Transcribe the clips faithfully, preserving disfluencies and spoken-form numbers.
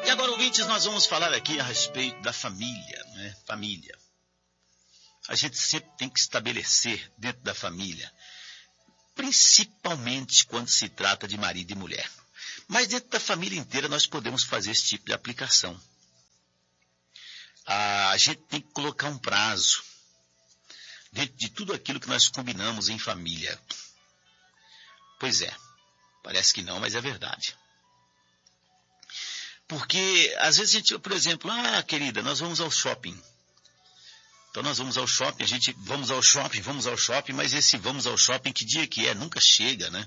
E agora, ouvintes, nós vamos falar aqui a respeito da família, né? Família. A gente sempre tem que estabelecer dentro da família, principalmente quando se trata de marido e mulher. Mas dentro da família inteira nós podemos fazer esse tipo de aplicação. A gente tem que colocar um prazo dentro de tudo aquilo que nós combinamos em família. Pois é, parece que não, mas é verdade. Porque, às vezes, a gente, por exemplo, ah, querida, nós vamos ao shopping. Então, nós vamos ao shopping, a gente, vamos ao shopping, vamos ao shopping, mas esse vamos ao shopping, que dia que é? Nunca chega, né?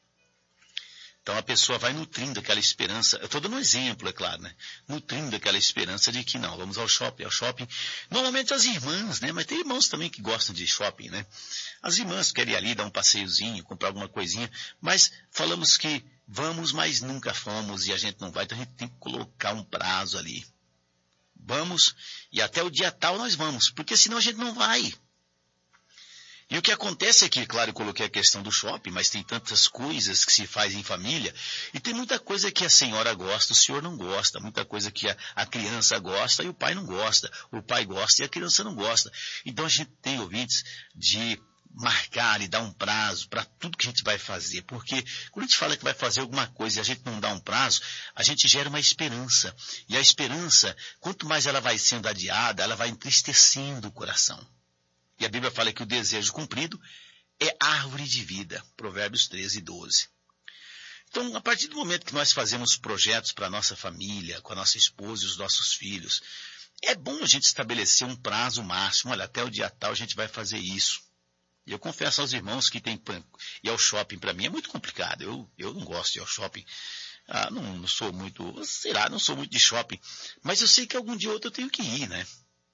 Então, a pessoa vai nutrindo aquela esperança, eu estou dando um exemplo, é claro, né? Nutrindo aquela esperança de que não, vamos ao shopping, ao shopping. Normalmente as irmãs, né? Mas tem irmãos também que gostam de shopping, né? As irmãs querem ir ali dar um passeiozinho, comprar alguma coisinha, mas falamos que vamos, mas nunca fomos e a gente não vai, então a gente tem que colocar um prazo ali. Vamos, e até o dia tal nós vamos, porque senão a gente não vai. E o que acontece é que, claro, eu coloquei a questão do shopping, mas tem tantas coisas que se faz em família, e tem muita coisa que a senhora gosta, o senhor não gosta, muita coisa que a, a criança gosta e o pai não gosta, o pai gosta e a criança não gosta. Então a gente tem, ouvintes, de marcar e dar um prazo para tudo que a gente vai fazer, porque quando a gente fala que vai fazer alguma coisa e a gente não dá um prazo, a gente gera uma esperança, e a esperança, quanto mais ela vai sendo adiada, ela vai entristecendo o coração. E a Bíblia fala que o desejo cumprido é árvore de vida, Provérbios treze, doze. Então, a partir do momento que nós fazemos projetos para a nossa família, com a nossa esposa e os nossos filhos, é bom a gente estabelecer um prazo máximo, olha, até o dia tal a gente vai fazer isso. E eu confesso aos irmãos que tem ir ao shopping para mim é muito complicado. Eu, eu não gosto de ir ao shopping. Ah, não, não sou muito, sei lá, não sou muito de shopping. Mas eu sei que algum dia ou outro eu tenho que ir, né?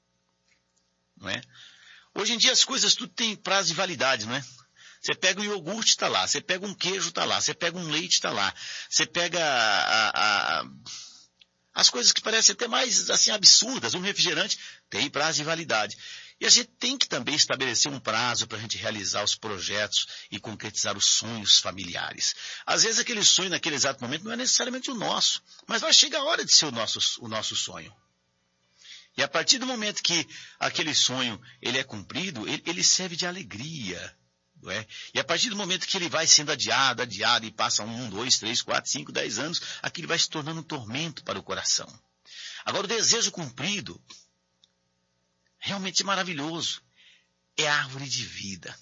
Não é? Hoje em dia as coisas tudo tem prazo de validade, não é? Você pega um iogurte, está lá. Você pega um queijo, está lá. Você pega um leite, está lá. Você pega a, a, a, as coisas que parecem até mais assim absurdas. Um refrigerante tem prazo de validade. E a gente tem que também estabelecer um prazo para a gente realizar os projetos e concretizar os sonhos familiares. Às vezes aquele sonho naquele exato momento não é necessariamente o nosso, mas vai chegar a hora de ser o nosso, o nosso sonho. E a partir do momento que aquele sonho ele é cumprido, ele, ele serve de alegria. Não é? E a partir do momento que ele vai sendo adiado, adiado, e passa um, dois, três, quatro, cinco, dez anos, aquilo vai se tornando um tormento para o coração. Agora, o desejo cumprido, realmente é maravilhoso. É árvore de vida.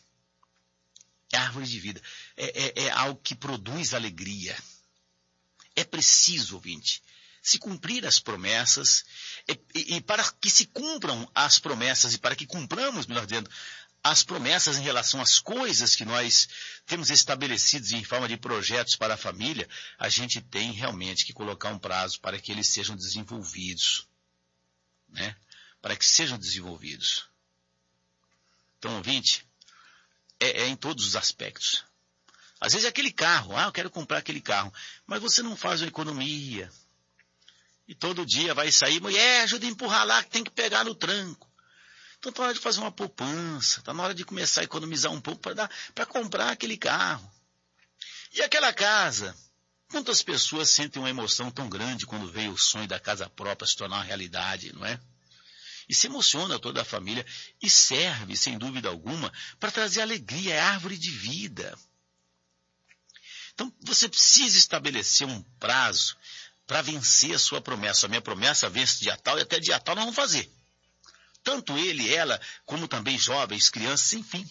É árvore de vida. É, é, é algo que produz alegria. É preciso, ouvinte, se cumprir as promessas, e, e, e para que se cumpram as promessas, e para que cumpramos, melhor dizendo, as promessas em relação às coisas que nós temos estabelecidos em forma de projetos para a família, a gente tem realmente que colocar um prazo para que eles sejam desenvolvidos, né? Para que sejam desenvolvidos. Então, ouvinte, é, é em todos os aspectos. Às vezes é aquele carro, ah, eu quero comprar aquele carro, mas você não faz uma economia. E todo dia vai sair, mulher, ajuda a empurrar lá que tem que pegar no tranco. Então está na hora de fazer uma poupança, está na hora de começar a economizar um pouco para dar, para comprar aquele carro. E aquela casa, quantas pessoas sentem uma emoção tão grande quando veio o sonho da casa própria se tornar uma realidade, não é? E se emociona toda a família e serve, sem dúvida alguma, para trazer alegria, é árvore de vida. Então você precisa estabelecer um prazo para vencer a sua promessa. A minha promessa vence dia tal e até dia tal nós vamos fazer. Tanto ele, ela, como também jovens, crianças, enfim.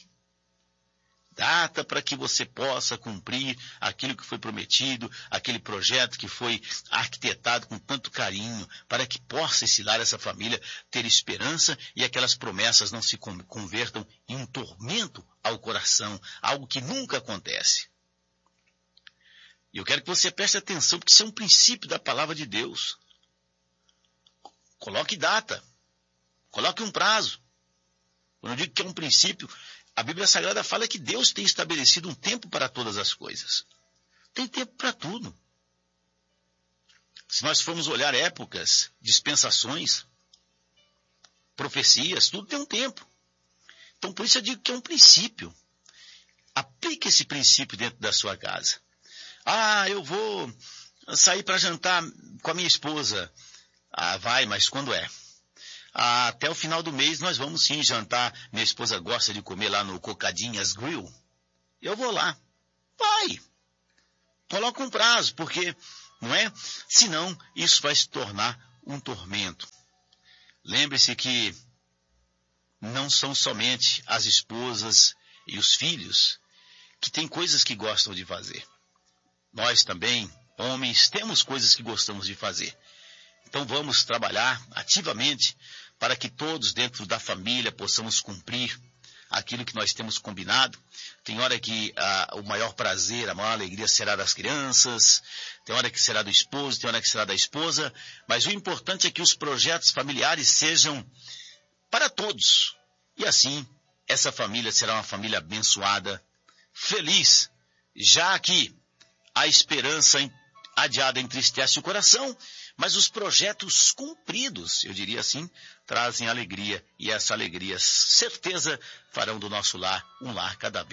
Data para que você possa cumprir aquilo que foi prometido, aquele projeto que foi arquitetado com tanto carinho, para que possa ensinar essa família ter esperança e aquelas promessas não se convertam em um tormento ao coração, algo que nunca acontece. E eu quero que você preste atenção, porque isso é um princípio da palavra de Deus. Coloque data. Coloque um prazo. Quando eu digo que é um princípio, a Bíblia Sagrada fala que Deus tem estabelecido um tempo para todas as coisas. Tem tempo para tudo. Se nós formos olhar épocas, dispensações, profecias, tudo tem um tempo. Então, por isso eu digo que é um princípio. Aplique esse princípio dentro da sua casa. Ah, eu vou sair para jantar com a minha esposa. Ah, vai, mas quando é? Ah, até o final do mês nós vamos sim jantar. Minha esposa gosta de comer lá no Cocadinhas Grill. Eu vou lá. Vai. Coloca um prazo, porque, não é? Senão, isso vai se tornar um tormento. Lembre-se que não são somente as esposas e os filhos que têm coisas que gostam de fazer. Nós também, homens, temos coisas que gostamos de fazer. Então vamos trabalhar ativamente para que todos dentro da família possamos cumprir aquilo que nós temos combinado. Tem hora que ah, o maior prazer, a maior alegria será das crianças, tem hora que será do esposo, tem hora que será da esposa, mas o importante é que os projetos familiares sejam para todos. E assim, essa família será uma família abençoada, feliz, já que a esperança adiada entristece o coração, mas os projetos cumpridos, eu diria assim, trazem alegria, e essa alegria, certeza, farão do nosso lar um lar cada vez